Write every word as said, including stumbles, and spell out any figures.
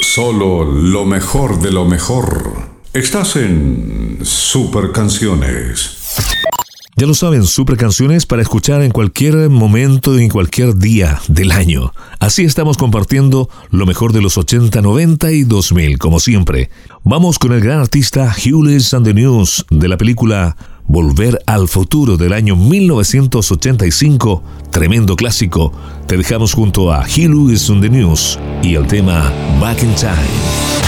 Solo lo mejor de lo mejor. Estás en Super Canciones. Ya lo saben, Super Canciones para escuchar en cualquier momento y en cualquier día del año. Así estamos compartiendo lo mejor de los ochenta, noventa y dos mil, como siempre. Vamos con el gran artista Huey Lewis and the News de la película Volver al Futuro del año mil novecientos ochenta y cinco. Tremendo clásico. Te dejamos junto a Huey Lewis and the News y el tema Back in Time.